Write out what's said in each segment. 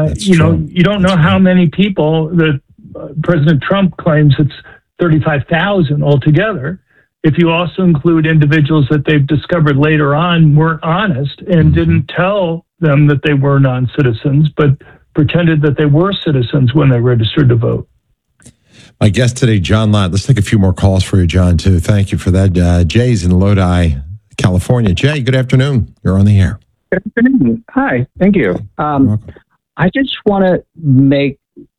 You don't know how many people that President Trump claims it's 35,000 altogether. If you also include individuals that they've discovered later on weren't honest and didn't tell them that they were non-citizens, but pretended that they were citizens when they registered to vote. My guest today, John Lott. Let's take a few more calls for you, John, too. Thank you for that. Jay's in Lodi, California. Jay, good afternoon. You're on the air. Good afternoon. Hi, thank you. I just want to make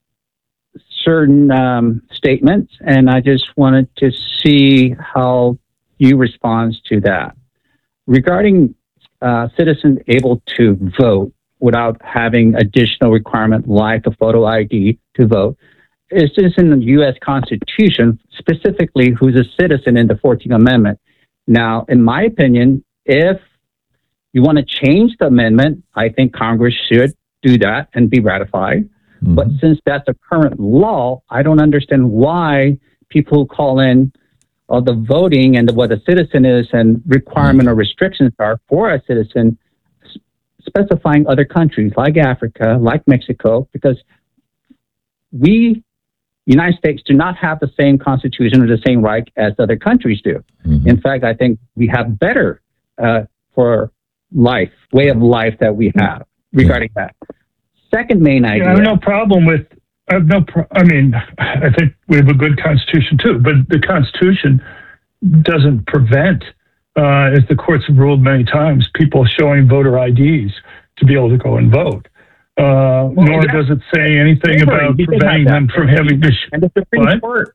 certain statements, and I just wanted to see how you respond to that. Regarding citizens able to vote without having additional requirement like a photo ID to vote, it's just in the U.S. Constitution, specifically who's a citizen in the 14th Amendment. Now, in my opinion, if you want to change the amendment, I think Congress should do that and be ratified. Mm-hmm. But since that's a current law, I don't understand why people who call in the voting and what a citizen is and requirement or restrictions are for a citizen, specifying other countries like Africa, like Mexico, because we, United States, do not have the same constitution or the same right as other countries do. Mm-hmm. In fact, I think we have better for life, way of life that we have regarding that. Second main idea. I have no problem with, I think we have a good constitution too, but the constitution doesn't prevent, as the courts have ruled many times, people showing voter IDs to be able to go and vote. Nor does it say anything about preventing them from having to. And the Supreme Court,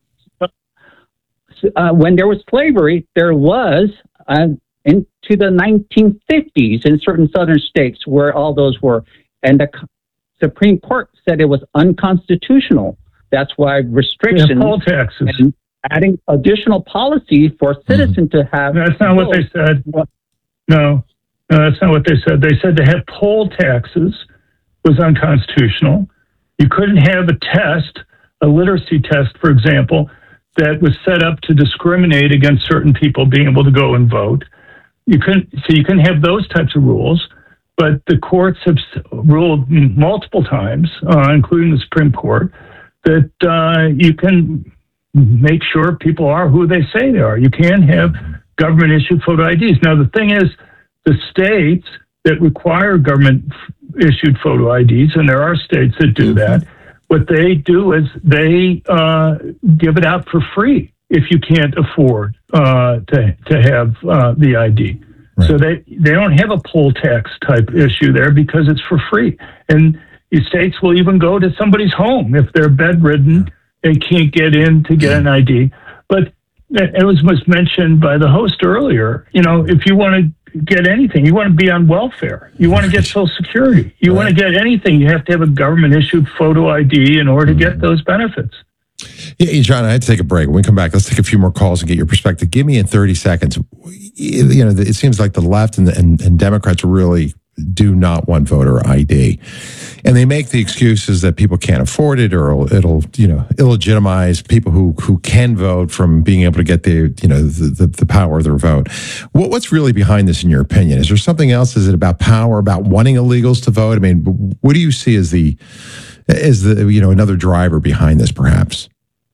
when there was slavery, there was into the 1950s in certain southern states where all those were, and the Supreme Court said it was unconstitutional. That's why restrictions poll taxes and adding additional policy for citizens to have. That's not what they said. No, that's not what they said. They said to have poll taxes was unconstitutional. You couldn't have a test, a literacy test, for example, that was set up to discriminate against certain people being able to go and vote. You couldn't have those types of rules. But the courts have ruled multiple times, including the Supreme Court, that you can make sure people are who they say they are. You can have government-issued photo IDs. Now, the thing is, the states that require government-issued photo IDs, and there are states that do that, what they do is they give it out for free if you can't afford to have the ID. Right. So they don't have a poll tax type issue there because it's for free. And the states will even go to somebody's home if they're bedridden and can't get in to get an ID. But it was mentioned by the host earlier, if you want to get anything, you want to be on welfare, you want to get Social Security, you want to get anything, you have to have a government-issued photo ID in order to get those benefits. Yeah, John, I had to take a break. When we come back, let's take a few more calls and get your perspective. Give me in 30 seconds. It seems like the left and Democrats really do not want voter ID. And they make the excuses that people can't afford it or it'll illegitimize people who can vote from being able to get the power of their vote. What's really behind this in your opinion? Is there something else? Is it about power, about wanting illegals to vote? I mean, what do you see as the another driver behind this, perhaps?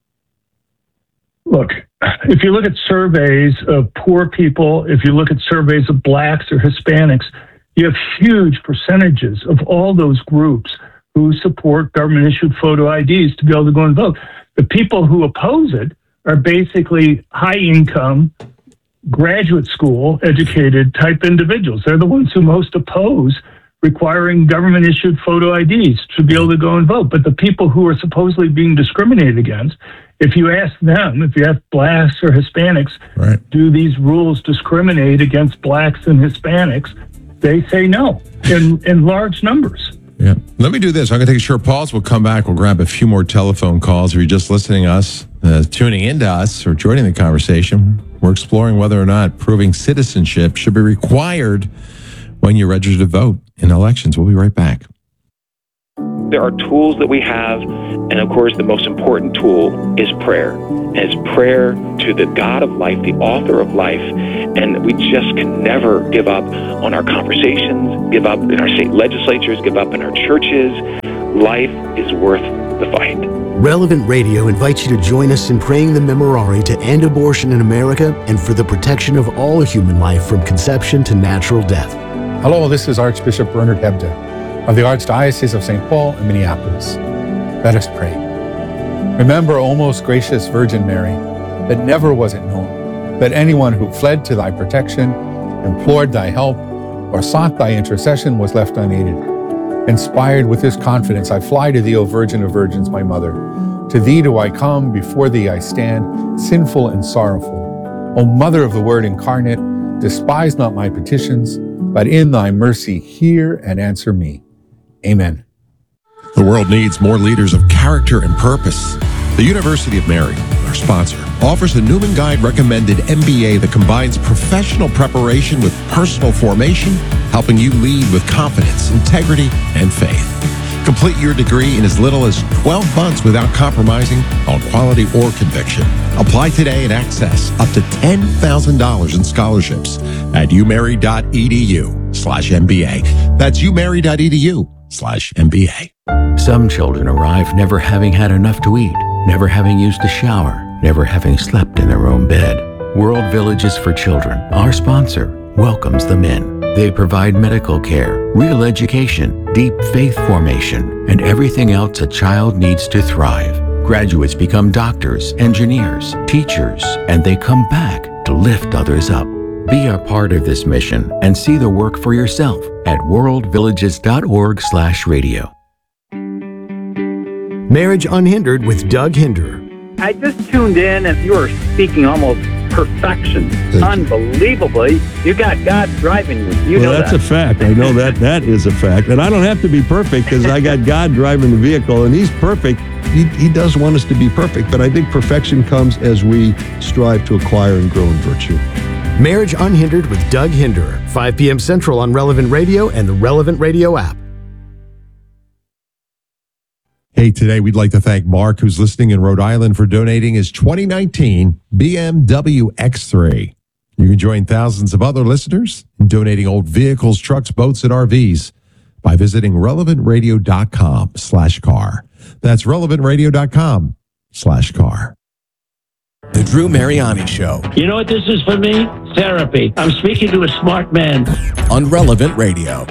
Look, if you look at surveys of poor people, if you look at surveys of blacks or Hispanics, you have huge percentages of all those groups who support government-issued photo IDs to be able to go and vote. The people who oppose it are basically high-income, graduate school educated type individuals. They're the ones who most oppose requiring government-issued photo IDs to be able to go and vote. But the people who are supposedly being discriminated against, if you ask them, if you ask blacks or Hispanics, do these rules discriminate against blacks and Hispanics? They say no in large numbers. Yeah. Let me do this. I'm going to take a short pause. We'll come back. We'll grab a few more telephone calls. If you're just listening to us, tuning into us, or joining the conversation, we're exploring whether or not proving citizenship should be required when you register to vote in elections. We'll be right back. There are tools that we have, and of course the most important tool is prayer. And it's prayer to the God of life, the author of life, and we just can never give up on our conversations, give up in our state legislatures, give up in our churches. life is worth the fight. Relevant Radio invites you to join us in praying the Memorare to end abortion in America and for the protection of all human life from conception to natural death. Hello, this is Archbishop Bernard Hebda of the Archdiocese of St. Paul and Minneapolis. Let us pray. Remember, O most gracious Virgin Mary, that never was it known that anyone who fled to thy protection, implored thy help, or sought thy intercession was left unaided. Inspired with this confidence, I fly to thee, O Virgin of Virgins, my Mother. To thee do I come, before thee I stand, sinful and sorrowful. O Mother of the Word incarnate, despise not my petitions, but in thy mercy hear and answer me. Amen. The world needs more leaders of character and purpose. The University of Mary, our sponsor, offers the Newman Guide recommended MBA that combines professional preparation with personal formation, helping you lead with confidence, integrity, and faith. Complete your degree in as little as 12 months without compromising on quality or conviction. Apply today and access up to $10,000 in scholarships at umary.edu/MBA. That's umary.edu/MBA. Some children arrive never having had enough to eat, never having used a shower, never having slept in their own bed. World Villages for Children, our sponsor, welcomes them in. They provide medical care, real education, deep faith formation, and everything else a child needs to thrive. Graduates become doctors, engineers, teachers, and they come back to lift others up. Be a part of this mission and see the work for yourself at worldvillages.org/radio. Marriage Unhindered with Doug Hinderer. I just tuned in and you were speaking almost perfection. Unbelievably. You got God driving you. You know that's a fact. I know that. That is a fact. And I don't have to be perfect because I got God driving the vehicle and he's perfect. He does want us to be perfect, but I think perfection comes as we strive to acquire and grow in virtue. Marriage Unhindered with Doug Hinderer, 5 p.m. Central on Relevant Radio and the Relevant Radio app. Hey, today we'd like to thank Mark, who's listening in Rhode Island, for donating his 2019 BMW X3. You can join thousands of other listeners in donating old vehicles, trucks, boats, and RVs by visiting relevantradio.com/car. That's relevantradio.com/car. The Drew Mariani Show. You know what this is for me? Therapy. I'm speaking to a smart man. On Relevant Radio.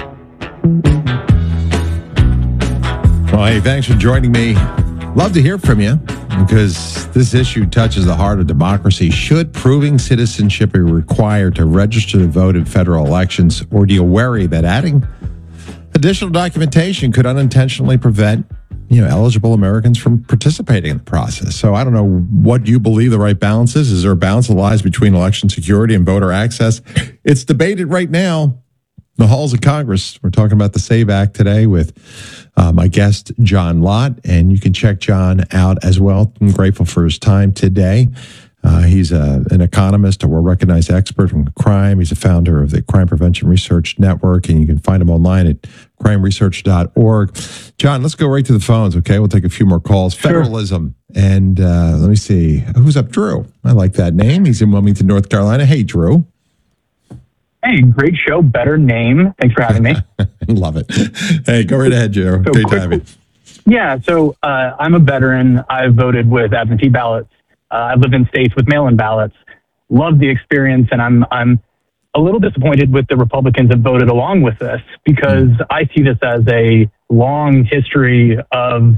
Well, hey, thanks for joining me. Love to hear from you because this issue touches the heart of democracy. Should proving citizenship be required to register to vote in federal elections, or do you worry that adding additional documentation could unintentionally prevent eligible Americans from participating in the process? So I don't know what you believe the right balance is. Is there a balance that lies between election security and voter access? It's debated right now in the halls of Congress. We're talking about the SAVE Act today with my guest, John Lott, and you can check John out as well. I'm grateful for his time today. He's an economist, a well-recognized expert in crime. He's a founder of the Crime Prevention Research Network, and you can find him online at crimeresearch.org. John, let's go right to the phones, okay? We'll take a few more calls. Sure. Federalism. And let me see. Who's up? Drew. I like that name. He's in Wilmington, North Carolina. Hey, Drew. Hey, great show. Better name. Thanks for having me. Love it. Hey, go right ahead, Drew. So great to have you. Yeah, so I'm a veteran. I've voted with absentee ballots. I've lived in states with mail-in ballots. Love the experience, and I'm a little disappointed with the Republicans that voted along with this because I see this as a long history of,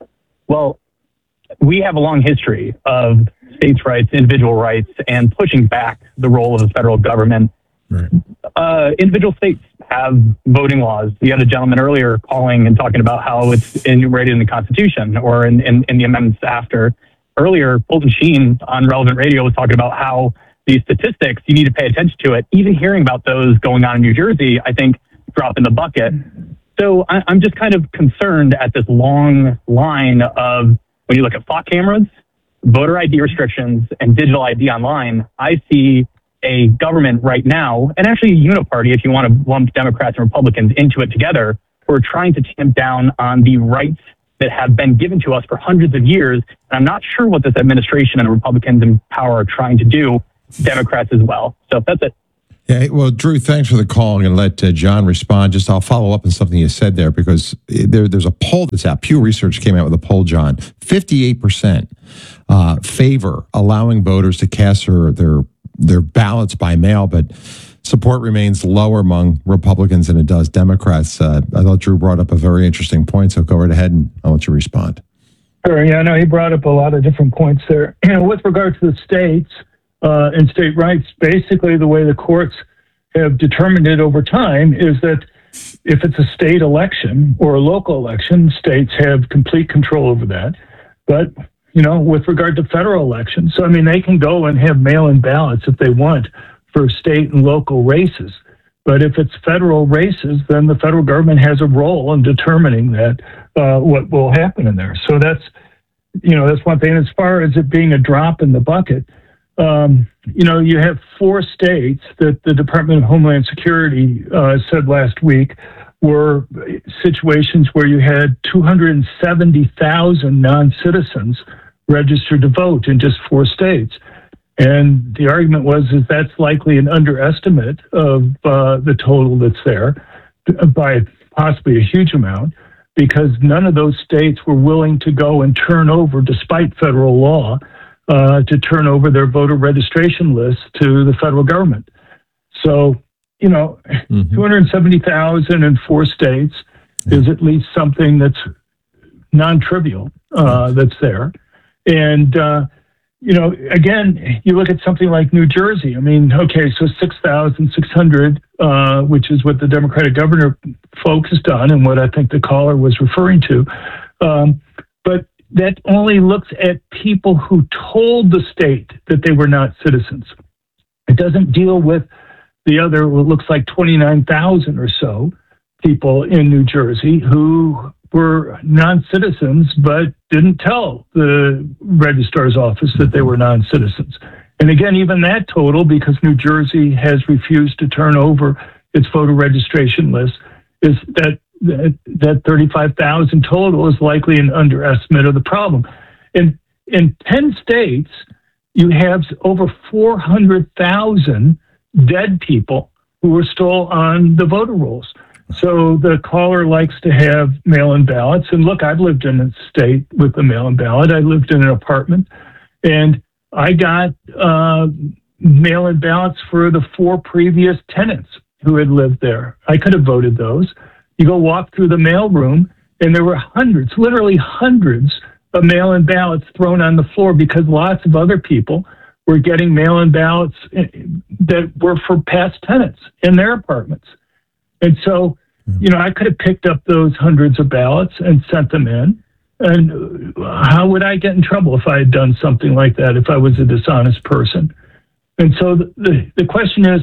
we have a long history of states' rights, individual rights, and pushing back the role of the federal government. Right. Individual states have voting laws. You had a gentleman earlier calling and talking about how it's enumerated in the Constitution or in the amendments after. Earlier, Fulton Sheen on Relevant Radio was talking about how these statistics, you need to pay attention to it. Even hearing about those going on in New Jersey, I think, drop in the bucket. So I'm just kind of concerned at this long line of, when you look at flock cameras, voter ID restrictions, and digital ID online, I see a government right now, and actually a uniparty, if you want to lump Democrats and Republicans into it together, who are trying to tamp down on the rights that have been given to us for hundreds of years. And I'm not sure what this administration and the Republicans in power are trying to do, Democrats as well. So that's it. Yeah, well, Drew, thanks for the call. I'm going to let John respond. I'll follow up on something you said there, because there's a poll that's out. Pew Research came out with a poll, John. 58% favor allowing voters to cast their ballots by mail, but support remains lower among Republicans than it does Democrats. I thought Drew brought up a very interesting point, so go right ahead and I'll let you respond. Sure. Yeah, no, he brought up a lot of different points there. With regard to the states and state rights, basically the way the courts have determined it over time is that if it's a state election or a local election, states have complete control over that. But, with regard to federal elections, so, they can go and have mail-in ballots if they want for state and local races. But if it's federal races, then the federal government has a role in determining that what will happen in there. So that's one thing. As far as it being a drop in the bucket, you have 4 states that the Department of Homeland Security said last week were situations where you had 270,000 non-citizens registered to vote in just 4 states. And the argument was that's likely an underestimate of the total that's there by possibly a huge amount, because none of those states were willing to go and turn over, despite federal law, to turn over their voter registration lists to the federal government. So, 270,000 in 4 states is at least something that's non-trivial that's there. And, again, you look at something like New Jersey. So 6,600, which is what the Democratic governor focused on and what I think the caller was referring to. But that only looks at people who told the state that they were not citizens. It doesn't deal with the other, what looks like 29,000 or so people in New Jersey who were non-citizens but didn't tell the registrar's office that they were non-citizens. And again, even that total, because New Jersey has refused to turn over its voter registration list, is that 35,000 total is likely an underestimate of the problem. In 10 states, you have over 400,000 dead people who are still on the voter rolls. So the caller likes to have mail-in ballots. And look, I've lived in a state with a mail-in ballot. I lived in an apartment, and I got mail-in ballots for the 4 previous tenants who had lived there. I could have voted those. You go walk through the mailroom, and there were hundreds, literally hundreds of mail-in ballots thrown on the floor because lots of other people were getting mail-in ballots that were for past tenants in their apartments. And so, I could have picked up those hundreds of ballots and sent them in. And how would I get in trouble if I had done something like that, if I was a dishonest person? And so the question is,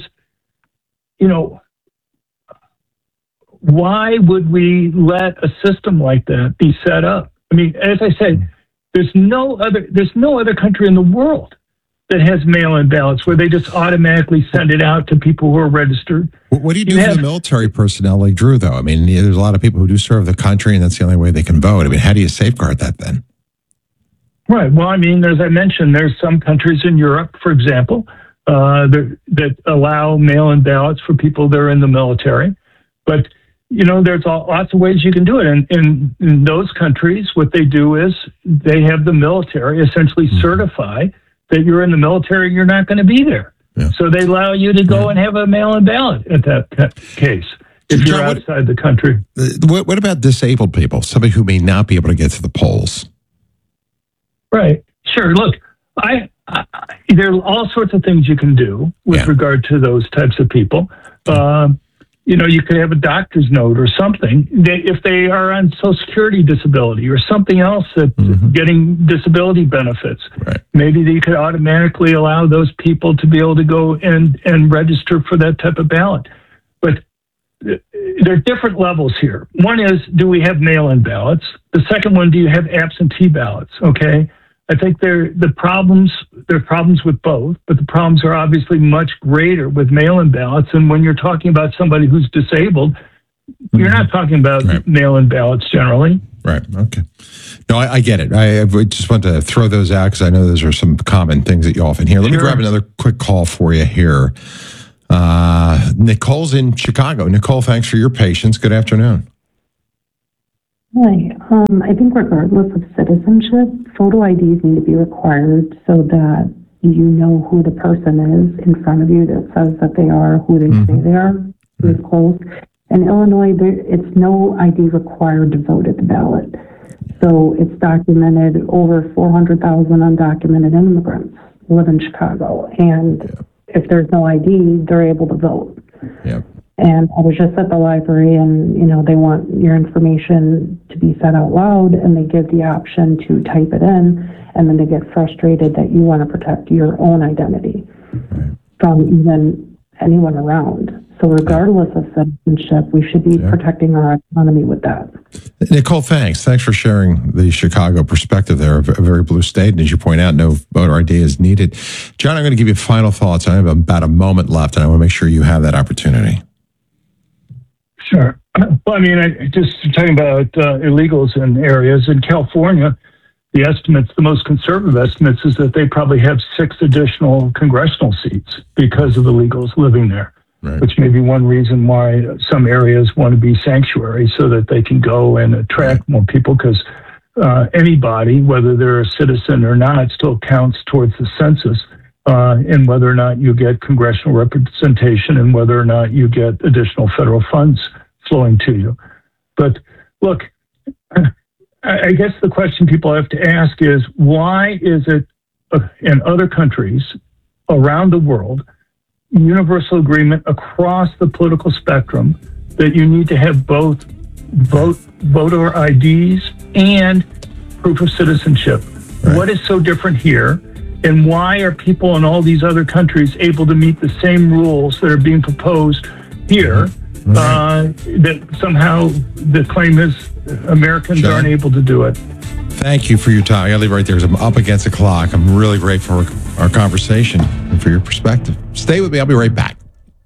why would we let a system like that be set up? As I said, there's no other country in the world that has mail-in ballots where they just automatically send it out to people who are registered. What do you do for the military personnel like Drew, though? There's a lot of people who do serve the country, and that's the only way they can vote. How do you safeguard that then? Right. Well, as I mentioned, there's some countries in Europe, for example, that allow mail-in ballots for people that are in the military. But, there's lots of ways you can do it. And in those countries, what they do is they have the military essentially certify that you're in the military, you're not going to be there. Yeah. So they allow you to go and have a mail-in ballot at that case if you're outside the country. What about disabled people, somebody who may not be able to get to the polls? Right. Sure. Look, there are all sorts of things you can do with regard to those types of people. You could have a doctor's note or something if they are on Social Security disability or something else that's getting disability benefits. Right. Maybe you could automatically allow those people to be able to go and register for that type of ballot. But there are different levels here. One is, do we have mail-in ballots? The second one, do you have absentee ballots? Okay. I think there are problems with both, but the problems are obviously much greater with mail-in ballots. And when you're talking about somebody who's disabled, you're not talking about mail-in ballots generally. Right. Okay. No, I get it. I just want to throw those out because I know those are some common things that you often hear. Let me grab another quick call for you here. Nicole's in Chicago. Nicole, thanks for your patience. Good afternoon. Hi. I think regardless of citizenship, photo IDs need to be required so that you know who the person is in front of you that says that they are who they say they are, who is close. In Illinois, it's no ID required to vote at the ballot. So it's documented over 400,000 undocumented immigrants live in Chicago. And if there's no ID, they're able to vote. Yeah. And I was just at the library and, they want your information to be said out loud and they give the option to type it in, and then they get frustrated that you want to protect your own identity from even anyone around. So regardless of citizenship, we should be protecting our autonomy with that. Nicole, thanks. Thanks for sharing the Chicago perspective there, a very blue state. And as you point out, no voter ID is needed. John, I'm going to give you final thoughts. I have about a moment left, and I want to make sure you have that opportunity. Sure. Well, I mean, just talking about illegals in areas in California, the most conservative estimates is that they probably have 6 additional congressional seats because of illegals living there. Right. Which may be one reason why some areas want to be sanctuary so that they can go and attract more people, because anybody, whether they're a citizen or not, still counts towards the census, and whether or not you get congressional representation and whether or not you get additional federal funds flowing to you. But look, I guess the question people have to ask is, why is it in other countries around the world universal agreement across the political spectrum that you need to have both voter IDs and proof of citizenship? Right. What is so different here? And why are people in all these other countries able to meet the same rules that are being proposed here? That somehow the claim is Americans aren't able to do it. Thank you for your time. I gotta leave right there because I'm up against the clock. I'm really grateful for our conversation and for your perspective. Stay with me. I'll be right back.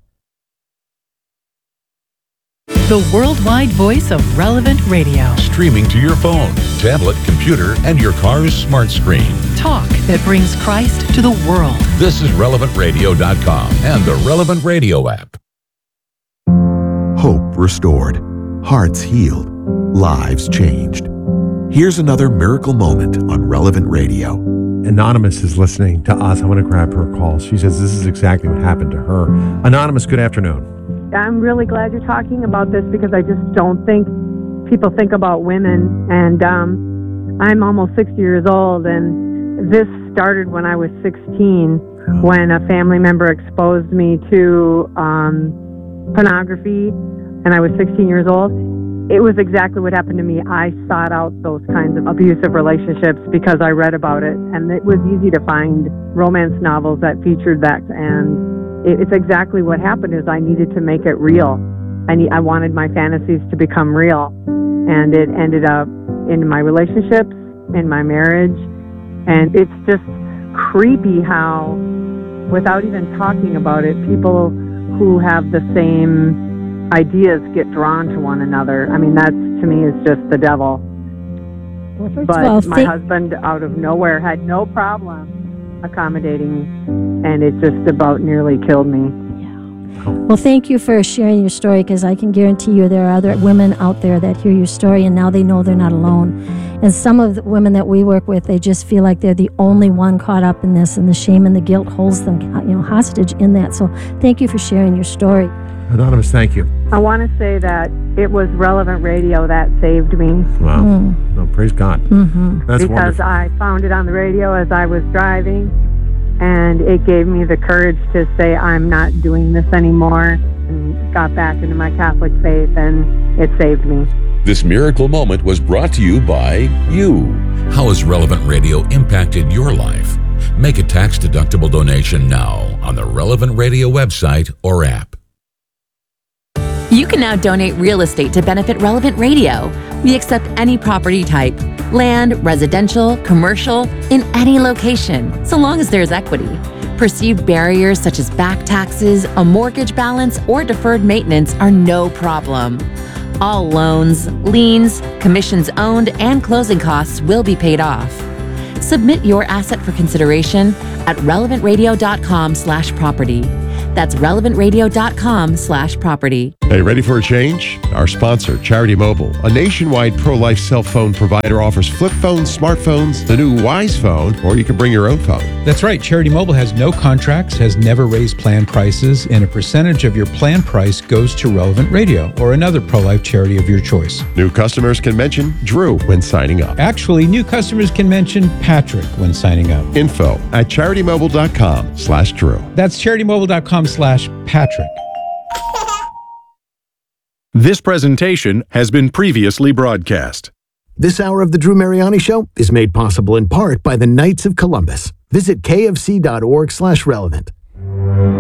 The worldwide voice of Relevant Radio. Streaming to your phone, tablet, computer, and your car's smart screen. Talk that brings Christ to the world. This is RelevantRadio.com and the Relevant Radio app. Hope restored, hearts healed, lives changed. Here's another miracle moment on Relevant Radio. Anonymous is listening to us. I want to grab her call. She says this is exactly what happened to her. Anonymous, good afternoon. I'm really glad you're talking about this because I just don't think people think about women. And I'm almost 60 years old, and this started when I was 16, when a family member exposed me to pornography, and I was 16 years old. It was exactly what happened to me. I sought out those kinds of abusive relationships because I read about it, and it was easy to find romance novels that featured that, and it's exactly what happened is I needed to make it real. I wanted my fantasies to become real, and it ended up in my relationships, in my marriage, and it's just creepy how, without even talking about it, people who have the same ideas get drawn to one another. I mean, that to me is just the devil. Well, but my husband, out of nowhere, had no problem accommodating, and it just about nearly killed me. Well, thank you for sharing your story, because I can guarantee you there are other women out there that hear your story and now they know they're not alone. And some of the women that we work with, they just feel like they're the only one caught up in this, and the shame and the guilt holds them, hostage in that. So thank you for sharing your story. Anonymous, thank you. I want to say that it was Relevant Radio that saved me. Wow. Oh, praise God. Mm-hmm. That's because wonderful. I found it on the radio as I was driving, and it gave me the courage to say I'm not doing this anymore, and got back into my Catholic faith, and it saved me. This miracle moment was brought to you by you. How has Relevant Radio impacted your life? Make a tax-deductible donation now on the Relevant Radio website or app. You can now donate real estate to benefit Relevant Radio. We accept any property type, land, residential, commercial, in any location, so long as there's equity. Perceived barriers such as back taxes, a mortgage balance, or deferred maintenance are no problem. All loans, liens, commissions owned, and closing costs will be paid off. Submit your asset for consideration at relevantradio.com/property. That's relevantradio.com/property. Hey, ready for a change? Our sponsor, Charity Mobile, a nationwide pro-life cell phone provider, offers flip phones, smartphones, the new Wise phone, or you can bring your own phone. That's right. Charity Mobile has no contracts, has never raised plan prices, and a percentage of your plan price goes to Relevant Radio or another pro-life charity of your choice. New customers can mention Drew when signing up. Actually, new customers can mention Patrick when signing up. Info at CharityMobile.com/Drew. That's CharityMobile.com/Patrick. This presentation has been previously broadcast. This hour of the Drew Mariani Show is made possible in part by the Knights of Columbus. Visit kfc.org/relevant.